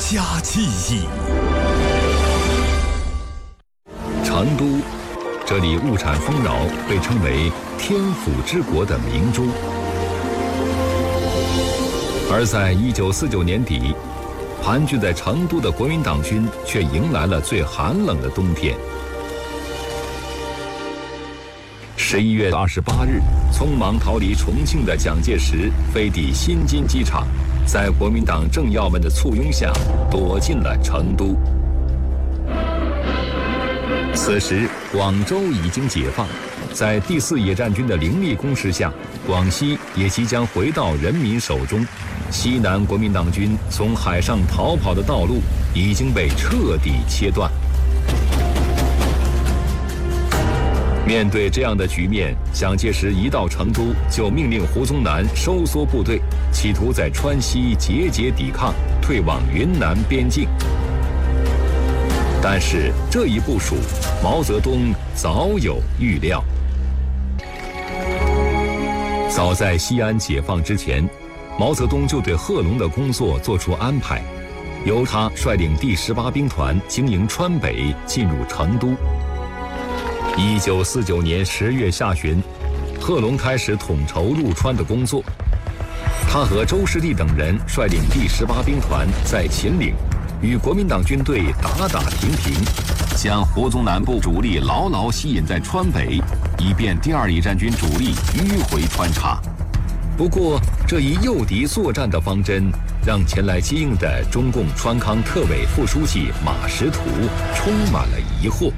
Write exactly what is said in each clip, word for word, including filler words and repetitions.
家记忆。 成都，这里物产丰饶，被称为天府之国的明珠。而在一九四九年底，盘踞在成都的国民党军却迎来了最寒冷的冬天。十一月二十八日，匆忙逃离重庆的蒋介石飞抵新津机场，在国民党政要们的簇拥下，躲进了成都。此时，广州已经解放，在第四野战军的凌厉攻势下，广西也即将回到人民手中。西南国民党军从海上逃跑的道路已经被彻底切断。面对这样的局面，蒋介石一到成都就命令胡宗南收缩部队，企图在川西节节抵抗，退往云南边境。但是这一部署，毛泽东早有预料。早在西安解放之前，毛泽东就对贺龙的工作做出安排，由他率领第十八兵团经营川北，进入成都。一九四九年十月下旬，贺龙开始统筹入川的工作。他和周士第等人率领第十八兵团在秦岭，与国民党军队打打停停，将胡宗南部主力牢牢吸引在川北，以便第二野战军主力迂回穿插。不过，这一诱敌作战的方针，让前来接应的中共川康特委副书记马识途充满了疑惑。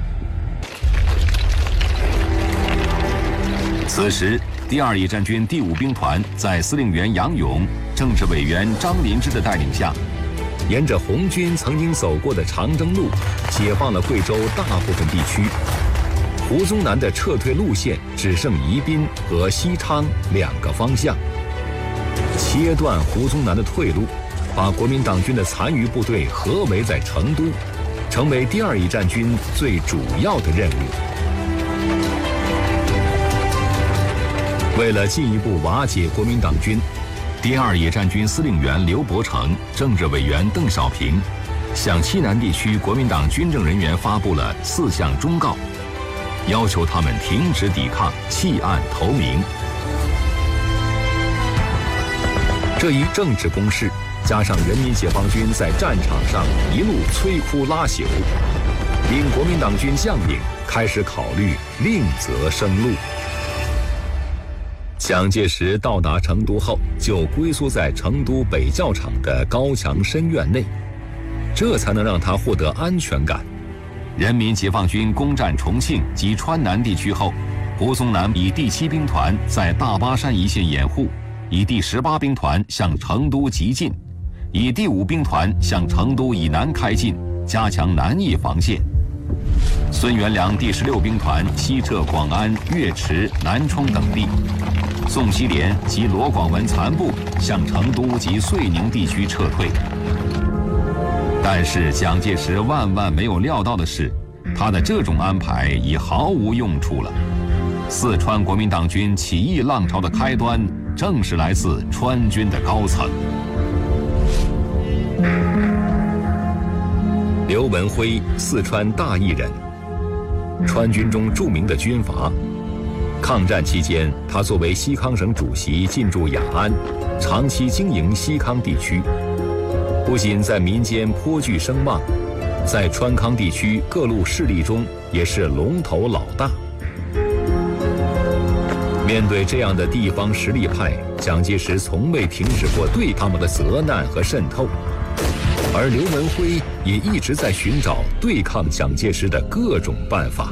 此时，第二野战军第五兵团在司令员杨勇、政治委员张林芝的带领下，沿着红军曾经走过的长征路，解放了贵州大部分地区。胡宗南的撤退路线只剩宜宾和西昌两个方向，切断胡宗南的退路，把国民党军的残余部队合围在成都，成为第二野战军最主要的任务。为了进一步瓦解国民党军，第二野战军司令员刘伯承、政治委员邓小平向西南地区国民党军政人员发布了四项忠告，要求他们停止抵抗，弃暗投明。这一政治攻势，加上人民解放军在战场上一路摧枯拉朽，令国民党军将领开始考虑另择生路。蒋介石到达成都后，就龟缩在成都北教场的高墙深院内，这才能让他获得安全感。人民解放军攻占重庆及川南地区后，胡宗南以第七兵团在大巴山一线掩护，以第十八兵团向成都急进，以第五兵团向成都以南开进，加强南翼防线。孙元良第十六兵团西撤广安、岳池、南充等地，宋希濂及罗广文残部向成都及遂宁地区撤退。但是蒋介石万万没有料到的是，他的这种安排已毫无用处了。四川国民党军起义浪潮的开端，正是来自川军的高层。刘文辉，四川大邑人，川军中著名的军阀。抗战期间，他作为西康省主席进驻雅安，长期经营西康地区，不仅在民间颇具声望，在川康地区各路势力中也是龙头老大。面对这样的地方实力派，蒋介石从未停止过对他们的责难和渗透，而刘文辉也一直在寻找对抗蒋介石的各种办法。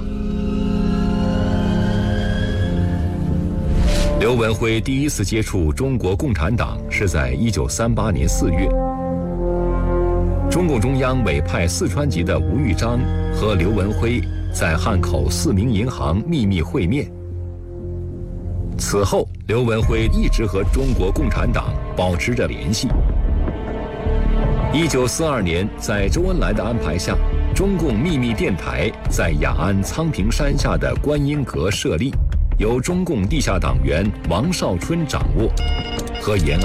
刘文辉第一次接触中国共产党是在一九三八年四月，中共中央委派四川籍的吴玉章和刘文辉在汉口四明银行秘密会面。此后，刘文辉一直和中国共产党保持着联系。一九四二年，在周恩来的安排下，中共秘密电台在雅安苍平山下的观音阁设立，由中共地下党员王少春掌握，和延安